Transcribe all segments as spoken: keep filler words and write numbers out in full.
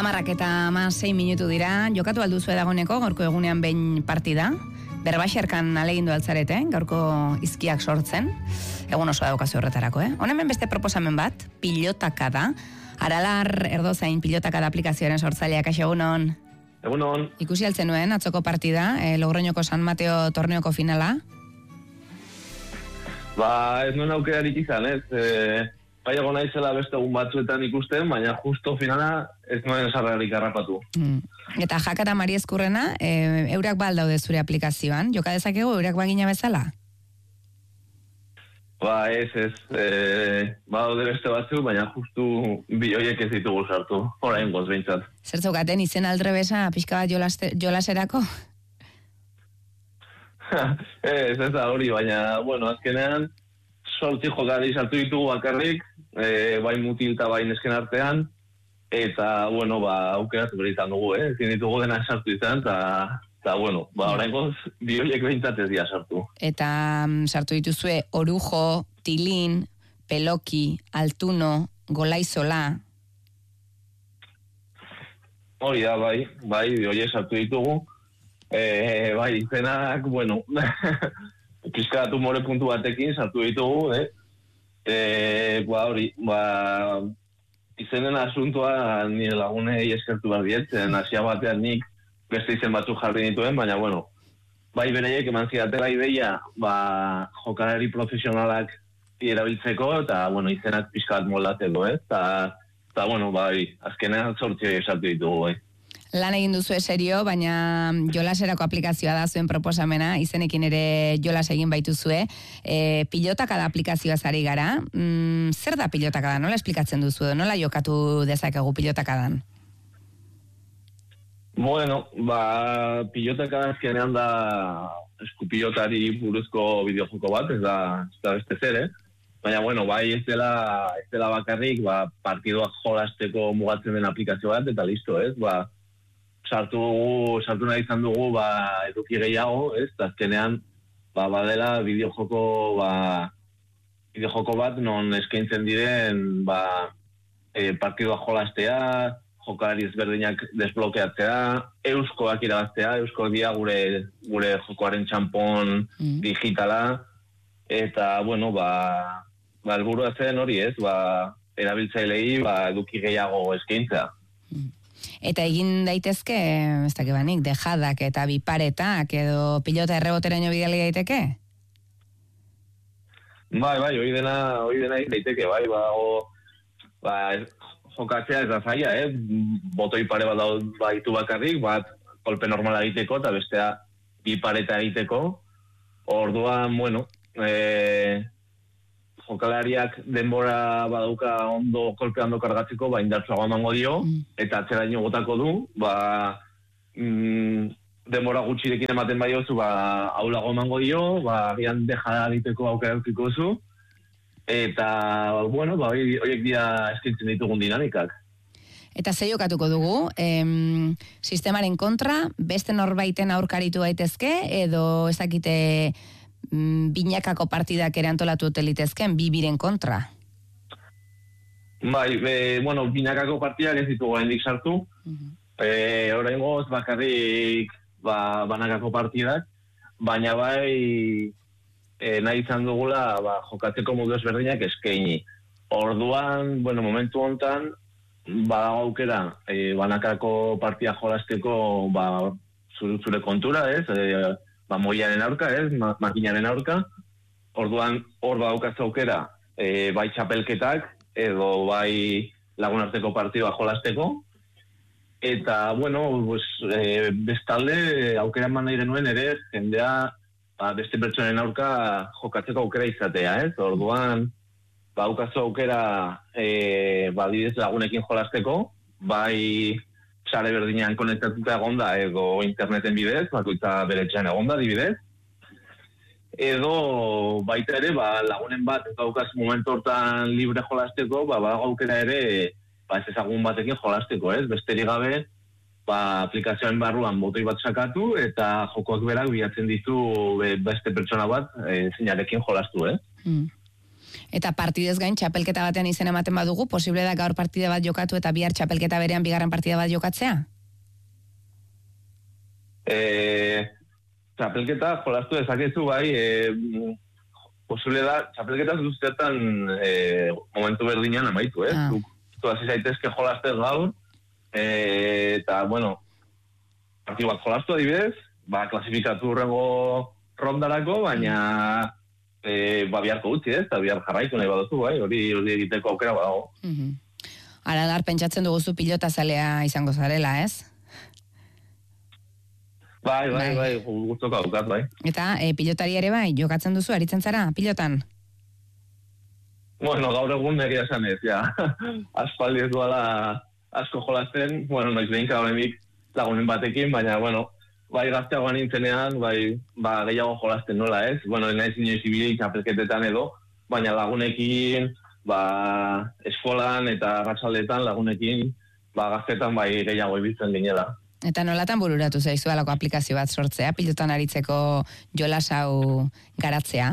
Amarrak eta amasei minutu dira, jokatu alduzu edagoneko, gaurko egunean behin partida. Berbaixerkan alegindu altzarete, gaurko izkiak sortzen. Egun oso daukazu horretarako, eh? Honen beste proposamen bat, pilotaka da. Aralar Erdozain pilotaka da aplikazioaren sortzaileak, kaixo egunon. Egunon. Ikusi altzen nuen, atzoko partida, eh, Logroñoko San Mateo torneoko finala. Ba, ez nuen aukerarik izan, ez? E, bai egon naizela beste egun batzuetan ikusten, baina justo finala ez nuen sarrarik harrapatu. Mm. Eta Jakara Mari Ezkurrena, e, eurak ba aldaude zure aplikazioan, joka dezakegu eurak bagina bezala? Ba, ez, ez. E, ba, daude beste batzu, baina justu bi horiek ez ditugu sartu, orain goz behintzat. Zer zaukaten, izen aldrebesa pixka bat jolaste, jolaserako? ez, ez da hori, baina, bueno, azkenean, sortzi jokari sartu ditugu bakarrik, e, bai mutil eta bai nesken artean, eta, bueno, ba, aukeratu berizan dugu, eh? Ezin ditugu dena sartu izan, eta, eta bueno, ba, orain goz, bi horiek behintzat ez dira sartu. Eta um, sartu dituzue Orujo, Tilin, Peloki, Altuno, Golaizola. Hori da, bai, bai, bi horiek sartu ditugu. E, bai, izenak, bueno, pizkatu more puntu batekin sartu ditugu, eh? E, ba, hori, ba, izenen asuntoa nire lagunei eskertu behar diet, hasia batean nik beste izen batzuk jarri dituen, baina, bueno, bai bereiek eman zidatela ideia, ba, jokalari profesionalak erabiltzeko, eta, bueno, izenak pizkat moldateko, eh? Eta, eta, bueno, bai, azkenean sortzi sartu ditugu, bai. Lan egin duzu serio, baina jolaserako aplikazioa da zuen proposamena, izenekin ere jolas egin baituzue. E, pilotaka da aplikazioa zari gara. Mm, zer da pilotaka da? Nola esplikatzen duzu? Nola jokatu dezakegu pilotaka dan? Bueno, ba, pilotaka da azkenean da eskupilotari buruzko bideojoko bat, ez da, ez da beste zer, eh? Baina, bueno, bai ez dela, ez dela bakarrik, ba, partidoak jolasteko mugatzen den aplikazio bat, eta listo, ez? Ba, sartu dugu, sartu nahi izan dugu, ba, eduki gehiago, ez? Azkenean, ba, badela bideojoko, ba, bideojoko bat, non eskaintzen diren, ba, e, partidua jolastea, jokalari ezberdinak desblokeatzea, euskoak irabaztea, eusko dia gure, gure jokoaren txampon mm. digitala, eta, bueno, ba, ba, helburua zen hori, ez? Ba, erabiltzailei, ba, eduki gehiago eskaintza. Mm. Eta egin daitezke, ez dakit banik, dejadak eta biparetak edo pilota erreboteraino bidali daiteke? Bai, bai, hori dena, hori dena daiteke, bai, ba, o, ba, jokatzea ez da zaila, eh? Botoi pare bat baitu bakarrik, bat kolpe normala egiteko eta bestea bipareta egiteko. Orduan, bueno, eh, jokalariak denbora badauka ondo kolpe ondo kargatzeko, ba, indartsuago emango dio, mm. eta atzeraino botako du, ba, mm, denbora gutxirekin ematen bai oso, ba, aulago emango dio, ba, agian dejada egiteko aukera edukiko zu, eta, bueno, ba, horiek dira eskintzen ditugun dinamikak. Eta zei jokatuko dugu, em, sistemaren kontra, beste norbaiten aurkaritu daitezke, edo ezakite binakako partidak ere antolatu hotelitezken, bi biren kontra? Bai, be, bueno, binakako partidak ez ditugu hendik sartu. Uh-huh. E, orain goz, bakarrik ba, banakako partidak, baina bai e, nahi izan dugula ba, jokatzeko modu ezberdinak eskaini. Orduan, bueno, momentu hontan, badago aukera, e, banakako partia jolasteko ba, zure, zure kontura, ez? E, ba, moiaren aurka, ez, ma, makinaren aurka. Orduan, hor badaukaz aukera, e, bai txapelketak, edo bai lagunarteko partidua jolasteko. Eta, bueno, pues, e, bestalde, aukera eman nahi denuen ere, jendea, ba, beste pertsonen aurka jokatzeko aukera izatea, ez? Orduan, badaukaz aukera, e, ba, didez lagunekin jolasteko, bai sare berdinean konektatuta egonda edo interneten bidez, bakoitza bere etxean egonda dibidez. Edo baita ere, ba, lagunen bat ez daukaz momentu hortan libre jolasteko, ba, ba aukera ere, ba, ez ezagun batekin jolasteko, ez? Besterik gabe, ba, aplikazioen barruan botoi bat sakatu eta jokoak berak bilatzen ditu beste pertsona bat e, zeinarekin jolastu, eh? Mm. Eta partidez gain txapelketa batean izen ematen badugu, posible da gaur partide bat jokatu eta bihar txapelketa berean bigarren partida bat jokatzea? Eh, txapelketa jolastu dezakezu bai, eh, posible da, txapelketa zuztetan eh, momentu berdinean amaitu, eh? Ah. Tu hasi zaitezke jolastez gaur, eh, eta, bueno, partidu bat jolastu adibidez, ba, klasifikatu urrengo rondarako, baina e, ba, biharko utzi ez, eta bihar jarraitu nahi baduzu, bai, hori hori egiteko aukera badago. Uh-huh. Aradar, pentsatzen duguzu pilota zalea izango zarela, ez? Bai, bai, bai, bai guztoko aukat, bai. Eta e, pilotari ere bai, jokatzen duzu, aritzen zara, pilotan? Bueno, gaur egun egia esan ez, ja. Aspaldi ez duala asko jolasten, bueno, noiz behin kabrenik lagunen batekin, baina, bueno, bai gazteagoan nintzenean, bai ba, gehiago jolasten nola ez, bueno, naiz inoiz ibili txapelketetan edo, baina lagunekin, ba, eskolan eta arratsaldetan lagunekin, ba, gaztetan bai gehiago ibiltzen ginela. Eta nolatan bururatu zaizu alako aplikazio bat sortzea, pilotan aritzeko jolas hau garatzea?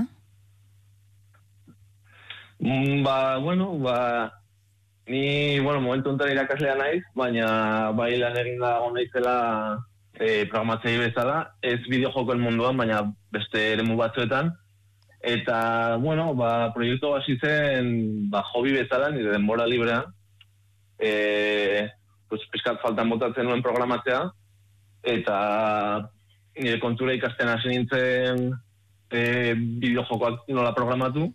Mm, ba, bueno, ba, ni, bueno, momentu enten irakaslea naiz, baina bai lan egin da naizela e, programatzaile bezala, ez bideojokoen munduan, baina beste eremu batzuetan, eta, bueno, ba, proiektu hasi zen, ba, hobi bezala, nire denbora librean, e, pues, pizkat faltan botatzen nuen programatzea, eta nire kontura ikasten hasi nintzen e, bideojokoak nola programatu,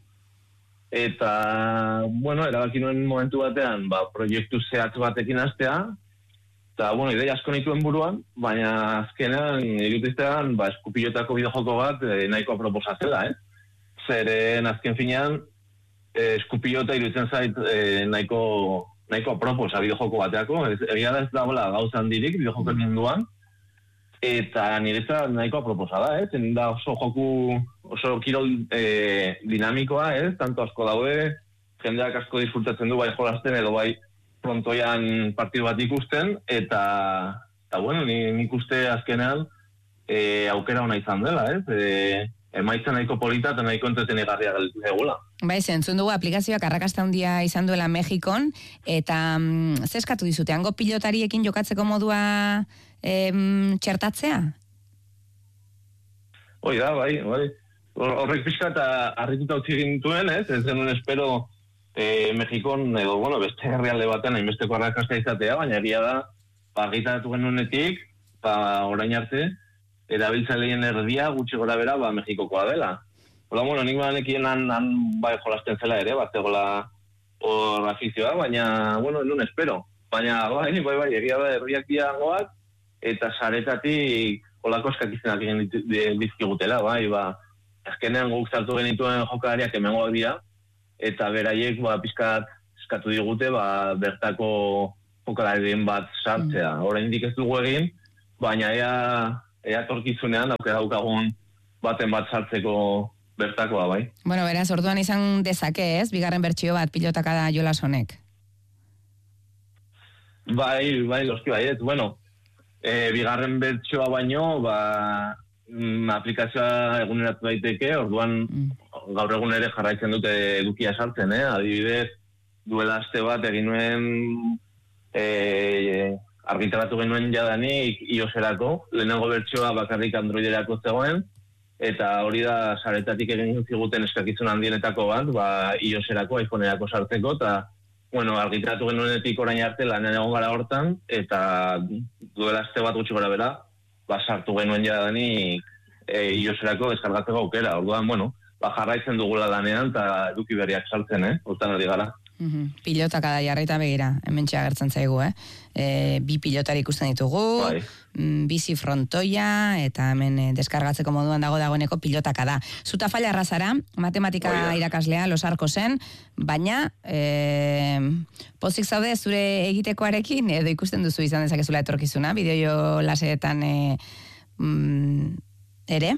eta, bueno, erabaki nuen momentu batean, ba, proiektu zehatz batekin hastea, eta, bueno, ideia asko nituen buruan, baina azkenean, irutiztean, ba, eskupilotako bideojoko bat e, nahikoa proposatzela, eh? Zeren azken finean, e, eskupilota iruditzen zait e, nahiko, nahiko proposa bideojoko bateako, egia da ez dagoela gauza handirik bideojoko munduan, eta niretzat nahikoa proposa da, eh? Zen da oso joku, oso kirol e, dinamikoa, eh? Tanto asko daude, jendeak asko disfrutatzen du bai jolasten edo bai prontoian partidu bat ikusten, eta, eta bueno, nik uste azkenean e, aukera ona izan dela, eh? E, emaitza nahiko polita eta nahiko entretenegarria egula. Bai, zentzun dugu aplikazioak arrakasta handia izan duela Mexikon, eta mm, zeskatu dizute, hango pilotariekin jokatzeko modua em, txertatzea? Hoi da, bai, bai. Horrek pixka eta harrituta utzi gintuen, ez? Ez denun espero e, Mexikon, edo, bueno, beste herrialde baten hainbesteko arrakasta izatea, baina egia da, argitaratu genuenetik, ba, orain arte, erabiltzaileen erdia gutxi gora bera, ba, Mexikokoa dela. Hola, bueno, nik banekien han, han bai jolasten zela ere, bat egola hor afizioa, baina, bueno, nun espero. Baina, bai, bai, bai, egia da herriak diagoak, eta saretatik holako eskakizenak egin dizkigutela, bai, ba, azkenean guk zartu genituen jokalariak hemengoak dira, eta beraiek, ba, pizkat eskatu digute, ba, bertako jokalarien bat sartzea. Mm. Oraindik ez dugu egin, baina ea ea torkizunean aukera daukagun baten bat sartzeko bertakoa, bai. Bueno, beraz, orduan izan dezake, ez? Bigarren bertsio bat pilotaka da jolas honek. Bai, bai, loski bai, ez. Bueno, e, bigarren bertsioa baino, ba, mm, aplikazioa eguneratu daiteke, orduan mm. gaur egun ere jarraitzen dute edukia sartzen, eh? Adibidez, duela aste bat egin nuen e, argitaratu genuen jadanik iOS-erako, lehenengo bertsioa bakarrik Androiderako zegoen, eta hori da saretatik egin ziguten eskakizun handienetako bat, ba, iOS-erako, iPhone-erako sartzeko, eta, bueno, argitaratu genuenetik orain arte lanen egon gara hortan, eta duela aste bat gutxi gora bera, ba, sartu genuen jadanik e, iOS-erako deskargatzeko aukera. Orduan, bueno, ba, jarraitzen dugula lanean, eta eduki berriak sartzen, eh? Hortan hori gara. Uhum. Pilotaka da jarraita begira, hemen agertzen zaigu, eh? E, bi pilotari ikusten ditugu, bai. Bizi frontoia, eta hemen e, deskargatzeko moduan dago dagoeneko pilotaka da. Zuta falla arrazara, matematika Oida. irakaslea, losarko zen, baina e, pozik zaude zure egitekoarekin, edo ikusten duzu izan dezakezula etorkizuna, bideo laseetan e, mm, ere?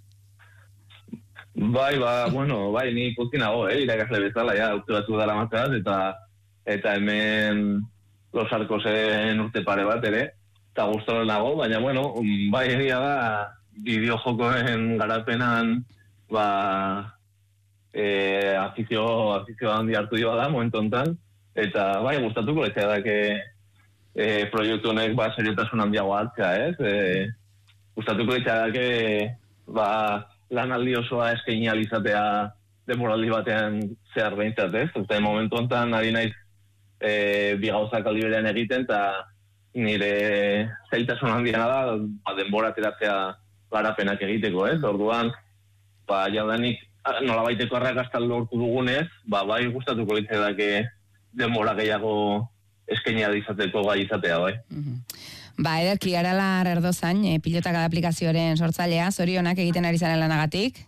Bai, ba, bueno, bai, ni ikuskinago, eh, irakasle bezala, ja, urte batzu dara matzat, eta eta hemen Los Arcosen urte pare bat ere, eta guztoren nago, baina, bueno, bai, egia da, bideojokoen garapenan, ba, e, afizio, afizio handi hartu dio da, momentu hontan, eta bai, gustatuko letzea da, que e, proiektu honek ba, seriotasun handiago hartzea, ez? E, gustatuko letzea da, que ba, lanaldi osoa eskaini alizatea demoraldi batean zehar behintzat, ez? Eta momentu hontan ari naiz e, bi gauzak aldi berean egiten, eta nire zailtasun handiena da, ba, denbora teratzea garapenak egiteko, ez? Orduan, ba, jadanik nola baiteko arrakastal lortu dugunez, ba, bai gustatuko litzea da, que denbora gehiago eskaini izateko gai izatea, bai. Mm-hmm. Ba, ederki, Aralar Erdozain, e, pilotak da aplikazioaren sortzailea, zorionak egiten ari zaren lanagatik.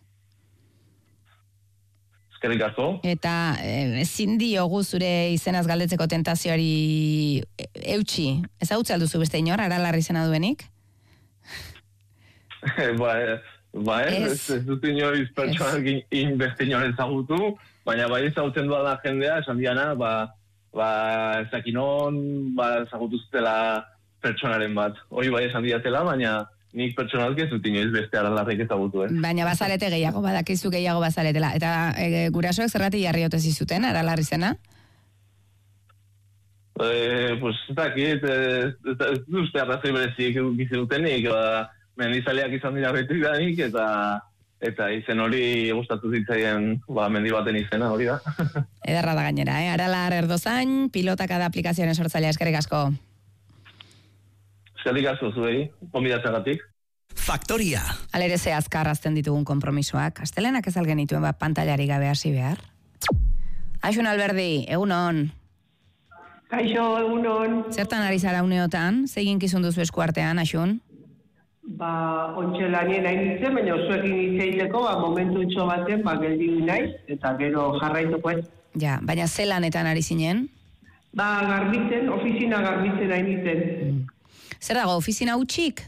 Eskerrik asko. Eta ezin diogu zure izenaz galdetzeko tentazioari eutxi. Ezagutze alduzu beste inor, Aralar izena duenik? ba, ba ez, ez, ez dut inoiz pertsonak in beste inor ezagutu, baina bai ezagutzen duan da jendea, esan diana, ba, ba ezakinon, ba ezagutu zutela pertsonaren bat. Hoi bai esan diatela, baina nik pertsonalki ez dut inoiz beste Aralarrik ezagutu, eh? Baina bazarete gehiago, badakizu gehiago bazaretela. Eta e, gurasoek zergatik jarri ote zizuten, Aralar izena? Eh, pues ez dakit, ez dut uste arrazoi berezik gizenutenik, ba, mendizaleak izan dira beti danik, eta eta izen hori gustatu zitzaien ba, mendi baten izena hori da. Ederra da gainera, eh? Aralar Erdozain, pilotak da aplikazioaren sortzailea, eskerrik asko. Eskerrik asko zuei, konbidatzagatik. Faktoria. Alere ze azkar azten ditugun konpromisoak. Astelenak ez algen dituen bat pantailari gabe hasi behar. Aixun Alberdi, egunon. Kaixo, egunon. Zertan ari zara uneotan? Zegin kizun duzu eskuartean, Aixun? Ba, ontxe lanien hain ditzen, baina zuekin itzeiteko, ba, momentu utxo baten, ba, geldi naiz, eta gero jarraituko ez. Ja, baina ze lanetan ari zinen? Ba, garbitzen, ofizina garbitzen hain ditzen. Mm. Zer dago, ofizina utxik?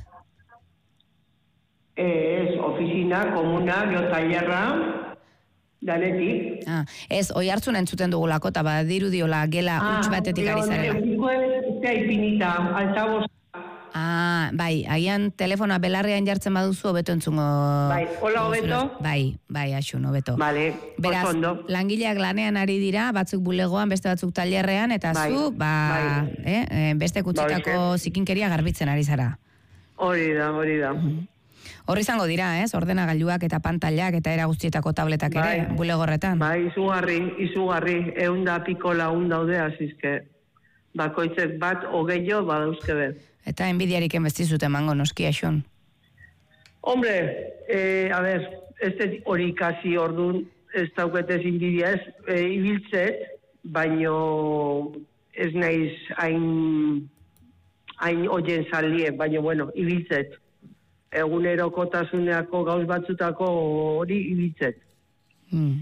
Ez, ofizina, komuna, geotailerra, danetik. Ah, ez, oi hartzun entzuten dugulako, eta badiru diola gela ah, utx batetik ari zarela. Ah, eukiko ez, zea ipinita, altaboz. Ah, bai, agian telefonoa belarrean jartzen baduzu, hobeto entzungo... Bai, hola hobeto? Bai, bai, Aixun, hobeto. Vale, beraz, langileak lanean ari dira, batzuk bulegoan, beste batzuk tailerrean, eta bai, zu, ba, bai. eh, beste kutsitako bai, zikinkeria garbitzen ari zara. Hori da, hori da. Horri izango dira, ez? Ordenagailuak eta pantailak eta era guztietako tabletak bai, ere, bulegorretan. Bai, izugarri, izugarri, eunda piko laun daude, azizke, bakoitzek bat, hogeio, badauzkede. Eta enbidiarik enbestizute mango noski, Aixun? Hombre, eh, a ver, ez hori ikasi orduan, ez dauketez inbidia ez, e, ibiltzet, baino ez naiz hain, hain oien zalie, baino bueno, ibiltzet. Egunerokotasuneako gauz batzutako hori ibiltzet. Hmm.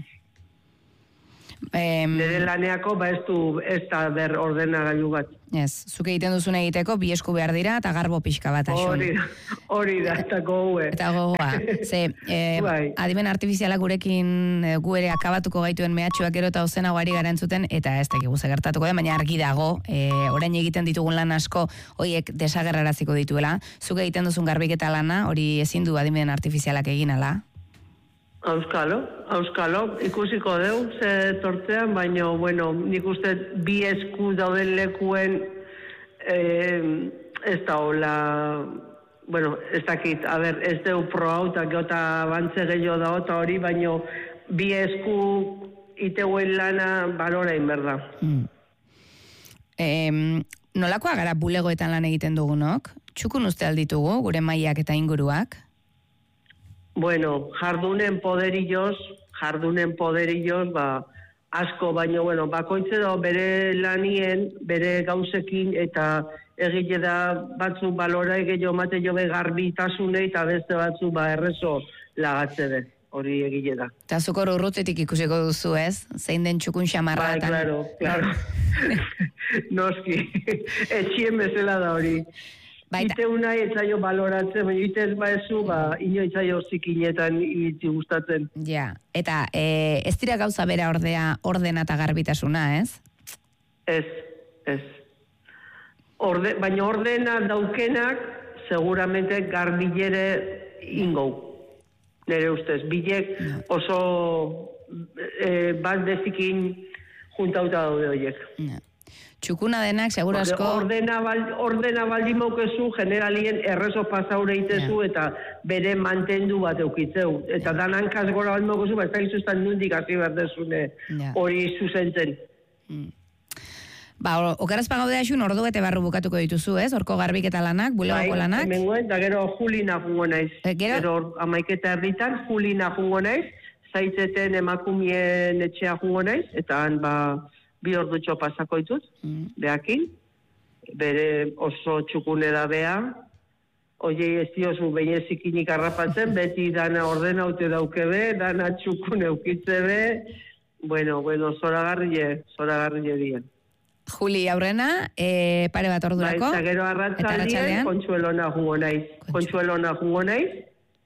Em... Nere laneako, ba ez du, ez da ber ordenagailu bat. Ez, zuke egiten duzun egiteko, bi esku behar dira, eta garbo pixka bat, Aixun. Hori da, hori da, eta gogue. Eta gogoa. Ze, e, bai. Adimen artifiziala gurekin e, gu ere akabatuko gaituen mehatxuak gero eta ozenago ari gara entzuten, eta ez dakigu gertatuko den, baina argi dago, e, orain egiten ditugun lan asko, horiek desagerraraziko dituela. Zuke egiten duzun garbiketa lana, hori ezin du adimen artifizialak egin ala? Auskalo, auskalo, ikusiko deu, ze tortzean, baina, bueno, nik uste bi esku dauden lekuen eh, ez da hola, bueno, ez dakit, a ber, ez deu pro hau, eta geota bantze gehiago da, eta hori, baina bi esku iteuen lana balorain, berda. Mm. Eh, nolakoa gara bulegoetan lan egiten dugunok? Txukun uste alditugu, gure mailak eta inguruak? Bueno, jardunen poderillos, jardunen poderillos, ba, asko, baino, bueno, bakoitze da bere lanien, bere gauzekin, eta egile da batzuk balora egeio mate jobe garbitasune, eta beste batzuk ba errezo lagatze de, hori egile da. Eta zukor urrutetik ikusiko duzu ez? Zein den txukun xamarra. Bai, claro, claro. Noski, etxien bezala da hori. Baita. Ite unai etzaio baloratzen, baina ite ez baezu, ba, ino etzaio zikinetan iritzi gustatzen. Ja, eta e, ez dira gauza bera ordea ordena eta garbitasuna, ez? Ez, ez. Orde, baina ordena daukenak, seguramente garbilere ingou. Nere ustez, bilek oso e, bat bezikin juntauta daude horiek. Ja. Txukuna denak, seguro asko... Ordena, bal, ordena baldin maukezu, generalien errezo pasaure itezu, yeah. eta bere mantendu bat eukitzeu. Eta yeah. danan kasgora baldin maukezu, bat ez zuztan nundik hasi berdezune hori yeah. zuzentzen. Mm. Ba, okaraz pagaude asun, ordu bete barru bukatuko dituzu, ez? Horko garbik eta lanak, bulegoko lanak. Bai, hemen da gero Julina jungo naiz. E, gero? Gero amaiketa erditan, Julina jungo naiz, zaitzeten emakumien etxea jungo naiz, eta han, ba... bi ordutxo pasako ditut, mm. behakin, bere oso txukune da beha, oiei ez diozu behinezikinik arrapatzen, beti dana ordena haute dauke be, dana txukune eukitze be, bueno, bueno, zoragarrie, zoragarrie dien. Juli aurrena, e, pare bat ordurako. Ba, eta gero arratzaldien, kontsuelona jungo naiz, kontsuelona jungo naiz,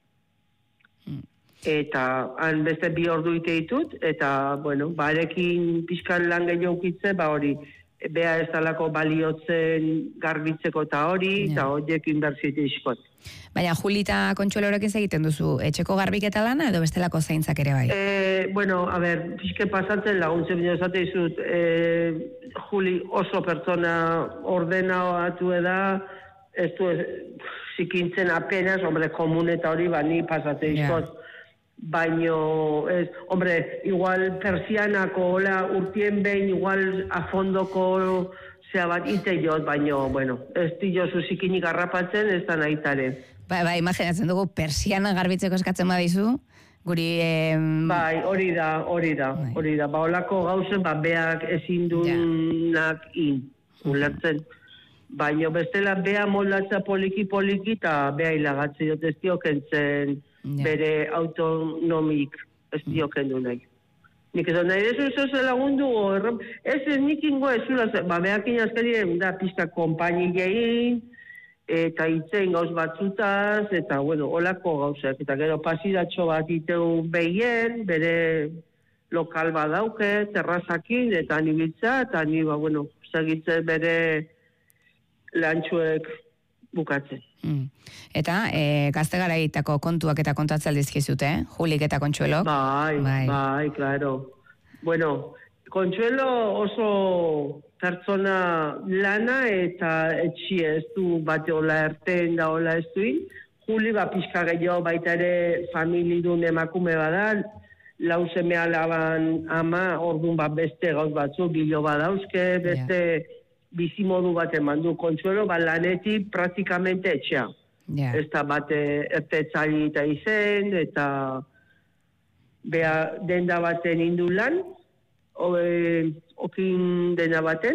eta han beste bi ordu ite ditut, eta, bueno, barekin pixkan lan gehiago ukitze, ba hori, bea ez dalako baliotzen garbitzeko eta hori, eta yeah. horiek inbertsite iskot. Baina, Juli eta Kontsuelo horrekin egiten duzu, etxeko garbik eta lana, edo bestelako zaintzak ere bai? E, bueno, a ber, pixke pasatzen laguntzen bine esate izut, e, Juli oso pertsona ordena atu eda, ez du, zikintzen apenas, hombre, komun eta hori, bani pasate izkot. Yeah. Baino, ez, hombre, igual persianako, hola, urtien behin, igual afondoko zea bat ite jot, baino, bueno, ez dio zuzikinik arrapatzen, ez da nahitare. Ba, ba, imaginatzen dugu, persiana garbitzeko eskatzen badizu, guri... Eh... Bai, hori da, hori da, hori da, ba, holako gauzen, ba, beak ezin dunak ja. in, ulertzen. Baino, bestela, bea moldatza poliki-poliki, eta bea hilagatzen jot, ez dio kentzen... Yeah. bere autonomik ez dio kendu nahi. Nik edo nahi dezu ez lagundu, ez ez nik ingo ez zula, ba behakin azkerien da pizka kompainilein, eta itzein gauz batzutaz, eta bueno, olako gauzak, eta gero pasidatxo bat iteu behien, bere lokal badauke, terrazakin, eta nibiltza, eta ni, ba bueno, segitze bere lantxuek bukatzen. Mm. Eta e, gazte garaitako kontuak eta kontatzea dizkizute, eh? Julik eta Kontsuelo. Bai, bai, bai, claro. Bueno, Kontsuelo oso pertsona lana eta etxi ez du bate hola erten da hola ez duin. Juli ba pixka gehiago baita ere familidun emakume badan, lau seme alaban ama, orduan bat beste gauz batzu, bilo badauzke, beste... Yeah. bizimodu bat eman du. Kontsuelo, ba, lanetik praktikamente etxea. Yeah. Ez da bate ertetzali eta izen, eta bea denda baten indu lan, oe, okin dena baten,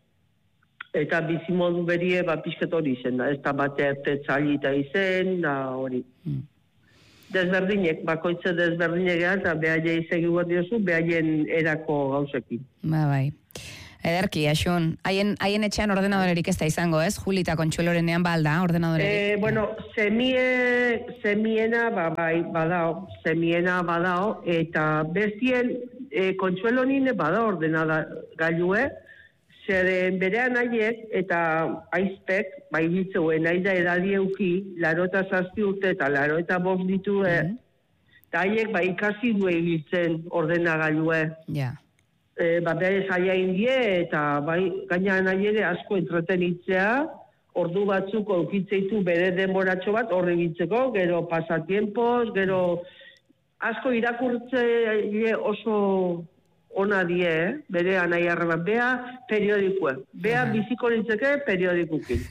eta bizimodu berie, ba, pixket hori izen da. Ez da bate ertetzali eta izen, da hori. Mm. Desberdinek, bakoitze desberdinek gara, eta behaia izegi bat diozu, behaien erako gauzekin. Ba, bai. Ederki, Asun, haien, haien etxean ordenadorerik ez da izango, ez? Juli eta Kontsuelorenean balda, ordenadorerik? Eh, bueno, semie, semiena, ba, bai, badao, semiena badao, eta bestien eh, Kontsuelonine bada ordenada gailue, zeren berean haiek, eta aizpek, bai bitzeuen, nahi da edadieuki, laro eta zazpi urte, eta laro eta bost ditue, mm-hmm. eta haiek, bai ikasi due ibiltzen ordenagailue. Ja. Yeah. E, ba, behar zaila indie, eta bai, gaina nahi ere asko entretenitzea, ordu batzuk aukitzeitu bere denboratxo bat horri bitzeko, gero pasatiempos, gero asko irakurtze oso ona die, eh? Bere anai arreban, beha periodikue, beha biziko nintzeke periodikukin.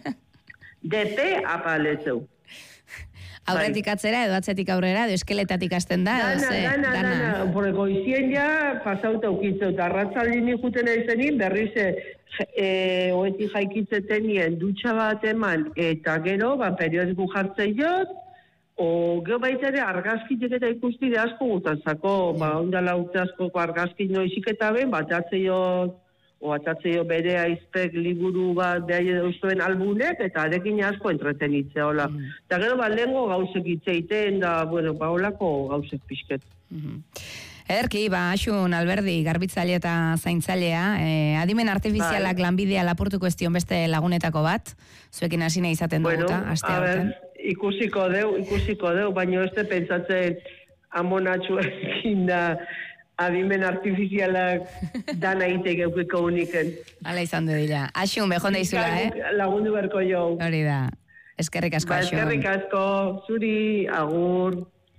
Depe apaletzeu. Aurretik atzera edo atzetik aurrera, edo eskeletatik hasten da. Dana, ze, dana, dana, dana. Porreko izien ja, pasauta ukitzeu, eta arratzaldin ikuten aizenin, berriz e, oetik jaikitzeten nien dutxa bat eman, eta gero, ba, periodiku jartzei jot, o gero baita ere argazkitek eta ikustide asko gutantzako, ba, ondala urte askoko argazkin noizik eta ben, bat atzei jot, o atatzeio bere aizpek liburu bat behaie dauzuen albunek, eta arekin asko entretenitze, hola. Mm. Eta gero, ba, lehengo gauzek itzeiten, da, bueno, ba, holako gauzek pixket. Mm-hmm. Ederki, ba, Asun Alberdi, garbitzaile eta zaintzailea, eh, adimen artifizialak bai. Lanbidea lapurtuko ez dion beste lagunetako bat, zuekin hasina izaten bueno, duguta, astea horten. Ikusiko deu, ikusiko deu, baina ez pentsatzen amonatxuekin da, adimen artifizialak dana itek eukiko uniken. Hala izan du dira. Axun, behon daizula, eh? Lagundu berko jo. Hori da. Eskerrik asko, ba, Axun. Eskerrik asko, zuri, agur.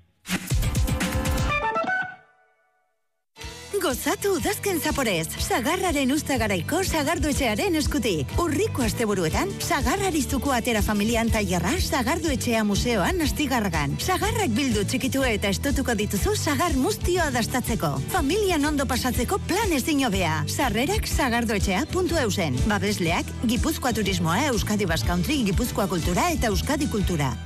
Gozatu udazken zaporez, Sagarraren Uztagaraiko Sagardoetxearen eskutik. Urriko asteburuetan, Sagarrarizuko atera familian tailerra Sagardoetxea museoan astigarragan. Sagarrak bildu txikitu eta estotuko dituzu Sagar muztioa dastatzeko. Familian ondo pasatzeko plan ezin hobea. Sarrerak sagardoetxea puntu eusen. Babesleak, Gipuzkoa Turismoa, Euskadi Basque Country, Gipuzkoa Kultura eta Euskadi Kultura.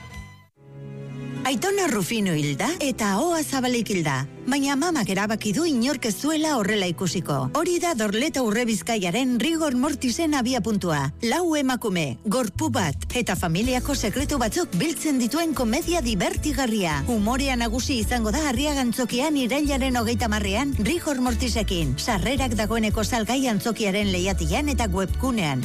Aitona Rufino hilda eta Ahoa Zabalik hilda. Baina mamak erabaki du inork ez zuela horrela ikusiko. Hori da Dorleta Urrebizkaiaren rigor mortisen abia puntua. Lau emakume, gorpu bat, eta familiako sekretu batzuk biltzen dituen komedia divertigarria. Humorea nagusi izango da Arriagantzokian irailaren hogeita marrean rigor mortisekin. Sarrerak dagoeneko salgai antzokiaren lehiatian eta webgunean.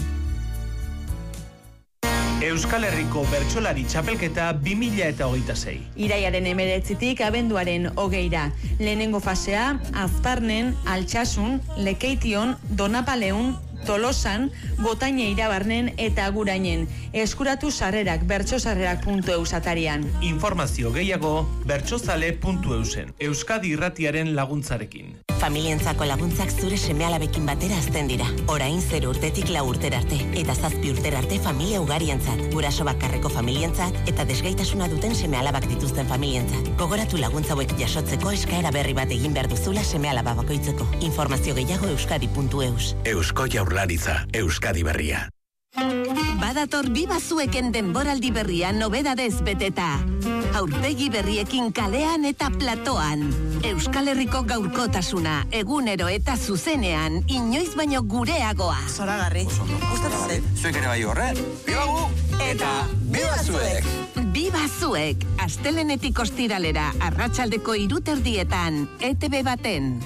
Euskal Herriko Bertsolari Txapelketa bi mila hogeita sei. Iraiaren emeretzitik abenduaren hogeira. Lehenengo fasea, Azparnen, Altsasun, Lekeition, Donapaleun, Tolosan, Gotaine Irabarnen eta Agurainen. Eskuratu sarrerak bertsosarrerak puntu eus atarian. Informazio gehiago bertsozale puntu eusen. Euskadi Irratiaren laguntzarekin. Familientzako laguntzak zure seme-alabekin batera azten dira. Orain zero urtetik lau urtera arte, eta zazpi urtera arte familia ugarientzat, guraso bakarreko familientzat, eta desgaitasuna duten seme-alabak dituzten familientzat. Gogoratu laguntza hauek jasotzeko eskaera berri bat egin behar duzula seme-alaba bakoitzeko. Informazio gehiago euskadi puntu eus. Eusko Jaurlaritza, Euskadi Berria. Badator Biba Zueken denboraldi berria nobedadez beteta. Aurpegi berriekin kalean eta platoan. Euskal Herriko gaurkotasuna, egunero eta zuzenean, inoiz baino gureagoa. Zoragarri. Gustatu zait. Zuek ere bai horre. Biba gu! Eta Biba Zuek! Biba Zuek, astelenetik ostiralera, arratsaldeko hiruterdietan, E T B baten.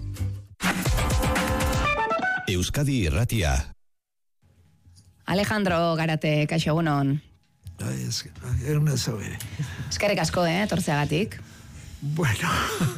Euskadi Irratia. Alejandro Garate, kaixo egunon. Egun ez hau ere. Eskerrik asko, eh, tortzeagatik. Bueno,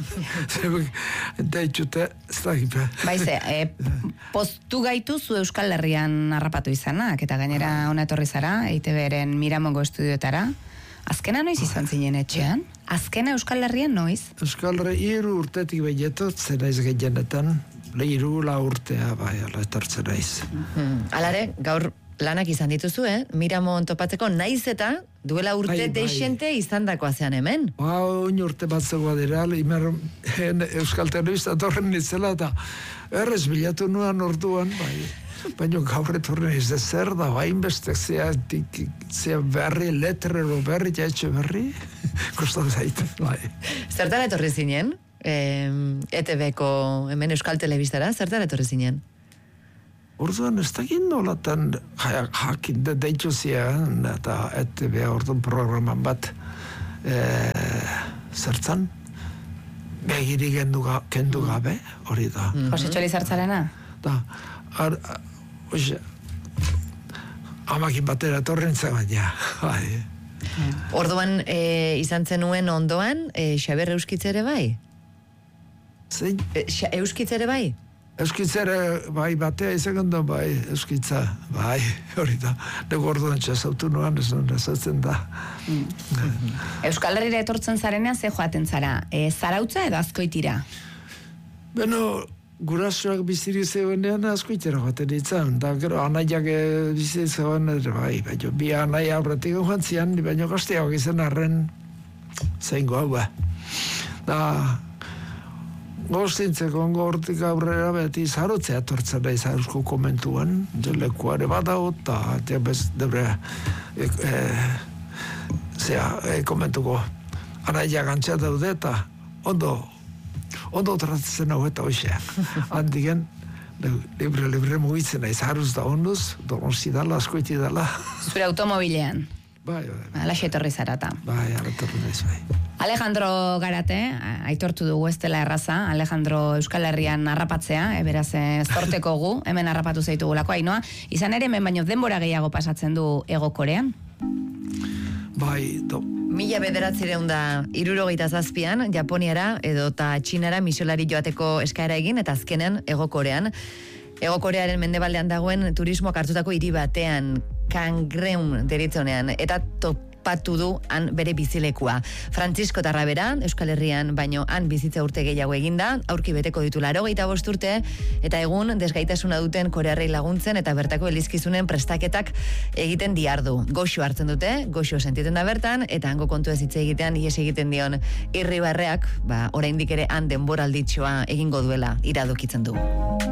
eta itxute, ez da gipe. Baize, eh, postu gaitu zu Euskal Herrian harrapatu izanak, eta gainera ona etorri zara, E I T B-ren Miramongo estudioetara. Azkena noiz izan zinen etxean? Azkena Euskal Herrian noiz? Euskal Herri hiru urtetik behitot, zenaiz gehienetan, lehiru la urtea, bai, ala etortzen naiz. Alare, gaur lanak izan dituzu, eh? Miramon topatzeko naiz eta duela urte bai, bai. deixente izan dakoa zean hemen. Ba, oin urte bat zegoa dira, imer Euskal Telebista torren nitzela, eta errez bilatu nuan orduan, bai. Baina gaur etorren ez zer da, bain beste zea, zea berri, letrero berri, jaitxe berri, kostatu zaiten, bai. Zertara etorri zinen? E, E T B-ko hemen Euskal Telebistara, zertara etorri zinen? Orduan ez dakit nolatan jakin da deitzu zian, eta E T B orduan programan bat e, zertzan, begiri kendu gabe, hori da. Jose Txoli zertzarena? Da, ar, oixe, amakin batera torren baina, bai. Orduan e, izan zenuen ondoan, e, Xaber Euskitz ere bai? Zein? E, Euskitz ere bai? Euskitzere, bai, batea izan da, bai, euskitza, bai, hori da. Nego orduan txasautu nuan, ez non ezatzen da. Mm. Euskal Herrira etortzen zarenean, ze joaten zara? E, Zarautza edo Azkoitira? Beno, gurasoak biziri zeuenean Azkoitira joaten ditzen. Da, gero, anaiak biziri zeuen, bai, baina bi anai aurretik joan zian, baina gazteak izan arren zein goa, ba. Da, goztintzeko ongo hortik aurrera beti zarotzea tortzen da izaruzko komentuan, lekuare badao, eta bez, debre, e, e, zea, e, komentuko anaia gantzea daude, eta ondo, ondo tratzen hau eta hoxea. Handigen, libre-libre mugitzen da izaruz da onduz, donosti dala, askoiti dala. Zure automobilean? Bai, bai. Alaxe etorri zarata. Bai, ala etorri naiz, bai. Alejandro Garate, aitortu dugu ez dela erraza, Alejandro Euskal Herrian harrapatzea, e, beraz zorteko gu, hemen harrapatu zaitugulako, Ainoa, izan ere hemen baino denbora gehiago pasatzen du Hego Korean? Bai, do, Mila bederatzireun da irurogeita zazpian, Japoniara edo eta Txinara misiolari joateko eskaera egin, eta azkenen Hego Korean. Hego Korearen mendebaldean dagoen turismoak hartutako hiri batean, Kangreum deritzonean, eta topatu du han bere bizilekua. Frantzisko Tarrabera, Euskal Herrian, baino han bizitza urte gehiago eginda, aurki beteko ditu laurogeita bost urte, eta egun desgaitasuna duten korearrei laguntzen eta bertako elizkizunen prestaketak egiten diardu. Goxo hartzen dute, goxo sentiten da bertan, eta hango kontu ez hitz egitean ies egiten dion irribarreak, ba, oraindik ere han denboralditxoa egingo duela iradokitzen du.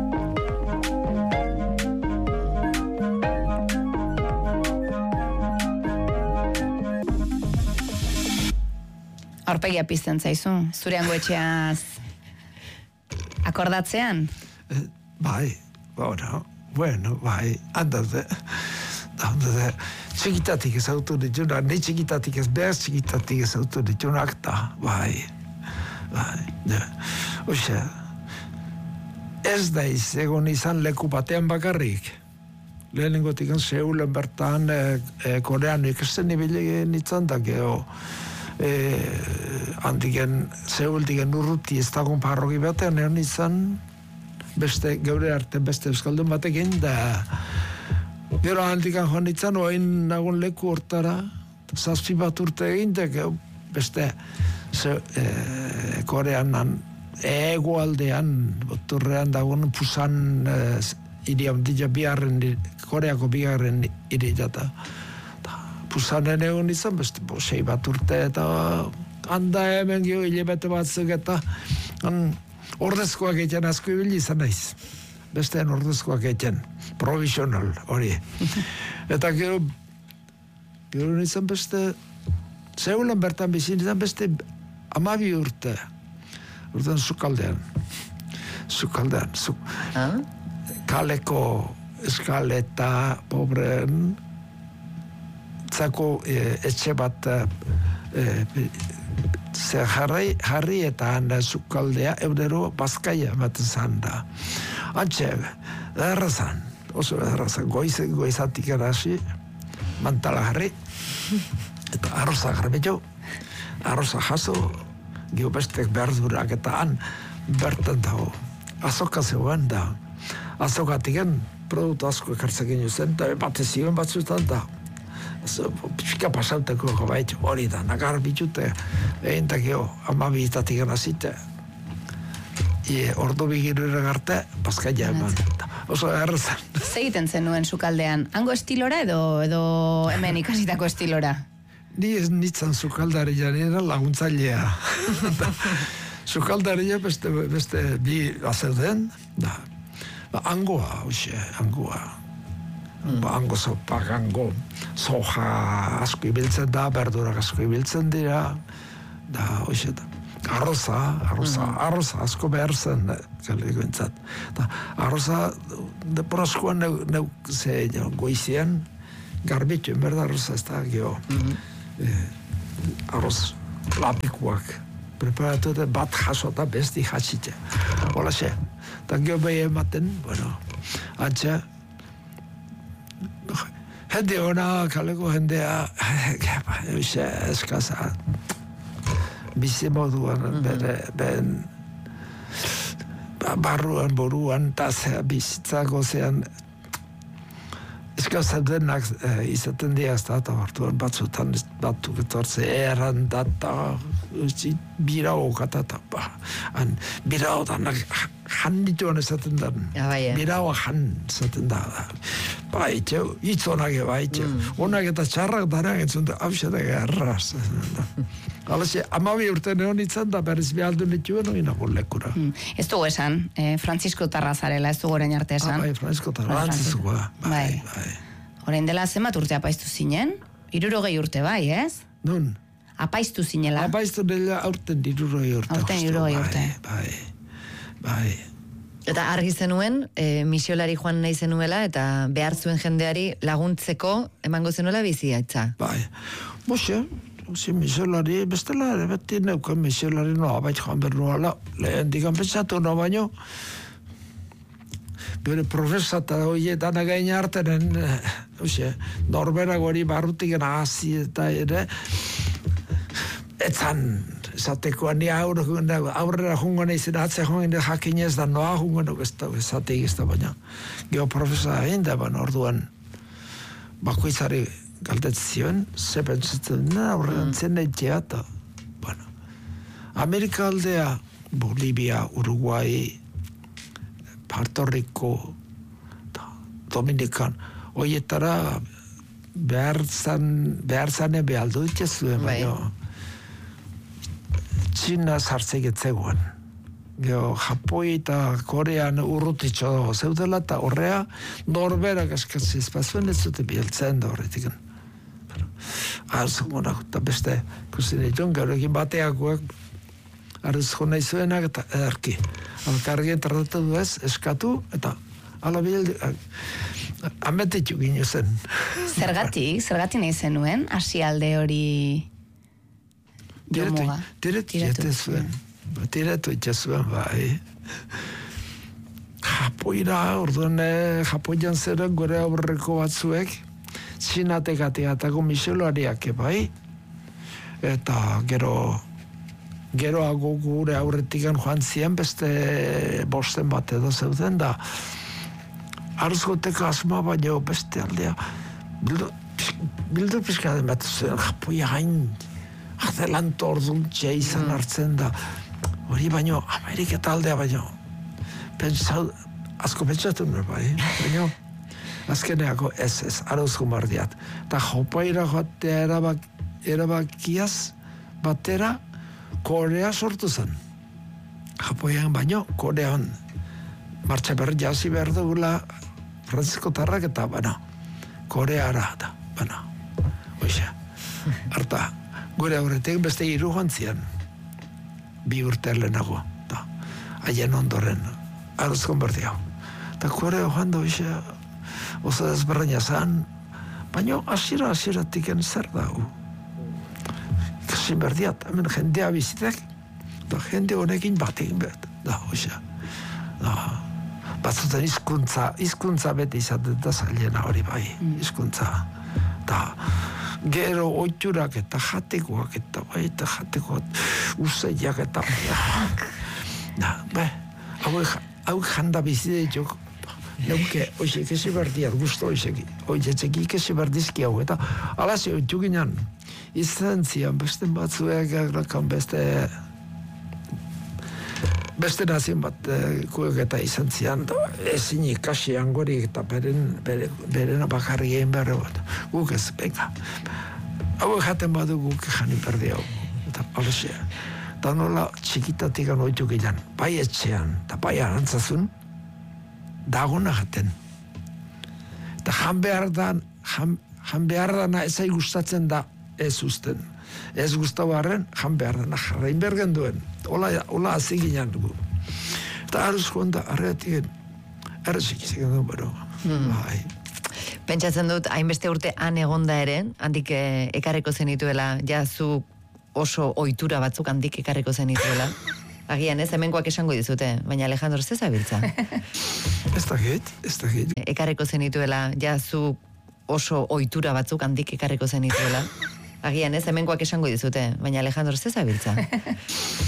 Aurpegia pizten zaizu, zure hango etxeaz akordatzean? Eh, bai, bueno, bueno, bai, handate, handate, txikitatik ez autu dituna, ne txikitatik ez, behar txikitatik ez autu ditunak da, bai, bai, ne, oxe, ez daiz egon izan leku batean bakarrik. Lehenengotik Seulen bertan, e, e, Korean ikasten ibile nintzen da, geho, Eh, handiken Seuldiken urruti ez dagoen parroki batean egon izan beste geure arte beste euskaldun batekin da gero handikan joan izan oain nagun leku hortara zazpi bat urte egin da beste ze, eh, Koreanan egoaldean boturrean dagoen Pusan eh, hiri handila bigarren Koreako bigarren hiri jata Pusanen egon izan, beste sei bat urte eta handa hemen gio hilabete batzuk eta ordezkoak egiten asko ibili izan naiz. Besteen ordezkoak egiten, provisional hori. Eta gero, gero izan beste, Seulen bertan bizin izan beste amabi urte. Urtean Sukaldean. Sukaldean. Su... Ah? Kaleko eskaleta pobreen zako e, etxe bat e, ze jarri, jarri eta handa Sukaldea eudero Bazkaia ematen zan da. Antxe, errazan, oso errazan, goiz, goizatik erasi, mantala jarri, eta arroza garbi jo, arroza jaso, gio bestek berdurak eta han bertan dago, azoka zegoen da, azokatiken produktu asko ekartzekin zen, eta batez ziren batzuetan da, pixka pasauteko gobait hori da, nagar bitute egin takio amabietatik ganazite e, ordu bigirure garte Bazkaia eman oso errazan. Ze egiten zenuen Sukaldean? Hango estilora edo edo hemen ikasitako estilora? Ni ez nitzan Sukaldaria nire laguntzailea. Sukaldaria beste, beste bi azeuden da. Ba, angoa, hoxe, angoa. Mm. Ba, ango sopak, ango soja asko ibiltzen da, berdurak asko ibiltzen dira, da, hoxe da. Arroza, arroza, mm. arroza asko behar zen, kaleko entzat. Da, arroza, deporazkoan neu, neu, ze, goizien, garbitu, enberda arroza ez da, geho. Mm-hmm. Eh, arroz lapikuak preparatu eta bat jasota besti jasitxe. Hola xe. Eta geho behi ematen, bueno, antxe, jende ona, kaleko jendea, euse, eskaza, bizi moduan, mm-hmm. bere, ben, barruan, boruan, eta bizitzako zean, eskaza denak eh, izaten diaz da, eta hartuan batzutan batzuk etortze eran data, birao katata, ba, han, birao danak, han dituan esaten da, ja, bai, eh. birao han esaten da, ba, itxe, itzonak eba, itxe, mm. onak eta txarrak danak entzun da, hau xetak erraz, Alaxe, amabi urte neon itzan da, berriz behaldu nituen, oina lekura. Mm. Ez dugu esan, eh, Frantzisko Tarrazarela, ez dugu orain arte esan. Ah, bai, Frantzisko Tarrazarela, bai, bai. Orain dela zenbat urte apaiztu zinen? Irurogei urte bai, ez? Nun? Apaiztu zinela? Apaiztu dela aurten irurogei urte. Aurten irurogei urte. Bai, bai. Eta argi zenuen, e, misiolari joan nahi zenuela, eta behar zuen jendeari laguntzeko emango zenuela biziatza. Bai, boxe, si misiolari, bestela ere beti neuken misiolari noa bait joan bernuala, lehen digan pentsatu no baino, bere profesata hoietan again artenen, oxe, norbera gori barrutik nahazi eta ere, etzan, esatekoan, ni aurrera jungo nahizen, atzea jungo jakinez da noa jungo nago ez da, esateik ez da, baina geoprofesora egin da, baina orduan bakoitzari galdetzioen, ze pentsatzen dena, aurrean zen nahi eta, bueno, Amerika aldea, Bolivia, Uruguay, Puerto Rico, Dominikan, hoietara behar zan, behar zane behaldu ditezuen, baina Txina sartzek etzegoen. Geo, Japoi eta Korean urrutitxo dago zeudela, eta horrea norberak eskatzi espazuen ez zute bieltzen da horretik. Arzuko nago, eta beste, ikusten ditun, gaurekin bateakoak, arzuko nahi zuenak, eta edarki. Alkargien tratatu du ez, eskatu, eta ala bildu, ametitu gino zen. Zergatik, zergatik nahi zenuen, asialde hori... Tiretu, tiretu jete zuen. Tiretu jete zuen, bai. Japoira, orduan, Japoian zeren gore aurreko batzuek, Txinatek ateatako miselariak, bai. Eta gero, geroago gure aurretikan joan ziren, beste bosten bat edo zeuden da, arzgoteko asma baino beste aldea, bildu, bildu pixka den bat zuen, Japoia hain, adelanto orduntxe izan hartzen da. Hori baino, Amerika taldea baino. Pentsau, asko pentsatu nire bai. Baino, azkeneako ez ez, arauzko mardiat. Eta Japoira joatea erabak, erabakiaz batera Korea sortu zen. Japoian baino, Korean martxa berri jasi behar dugula Francisco Tarrak eta, bueno, Koreara da, bueno, oixa, harta, gure aurretik beste hiru joan zian, bi urte lehenago, da, haien ondoren, aruzkon berdi hau. Eta Korea joan da, oixa, oso desberdina zan, baina asira, asiratik zer dago. Kasin berdiat, hemen jendea bizitek, da jende honekin bat egin behar, da, oixa, da, batzutan hizkuntza, hizkuntza beti izaten da zailena hori bai, hizkuntza, da, gero oiturak eta jatekoak eta bai, eta jatekoak usaiak eta da, bai, hau janda bizide jok, neuke, oize, kesi berdiat, guztu oizeki, oize, txeki kesi berdizki hau, eta alazi oitu ginen, izan zian, beste batzuek, agrakan beste, beste nazien bat kuek eta izan zian, ezin ikasi angorik eta beren, beren, beren bakarri egin behar bat. Guk ez, venga. Hau jaten badu guk jani berdi hau. Eta alexea. Eta nola txikitatik anoitu gilan, bai etxean, eta bai arantzazun, dagona jaten. Eta jan behar da, jan, jan behar dana ezai gustatzen da ez usten. Ez guztau harren, jan behar dana jarrain bergen duen. Ola, ola aziginan dugu. Eta aruzko onda, arreatik, errezik izan du, bero. Mm. Bai. Pentsatzen dut, hainbeste urte han egonda ere, handik eh, ekarreko zenituela, ja zu oso ohitura batzuk handik ekarreko zenituela. Agian ez, hemenkoak esango dizute, baina Alejandro, ze zabiltza? Ez dakit, ez dakit. Ekarreko zenituela, ja zu oso ohitura batzuk handik ekarreko zenituela. Agian ez, hemenkoak esango dizute, baina Alejandro, ze zabiltza?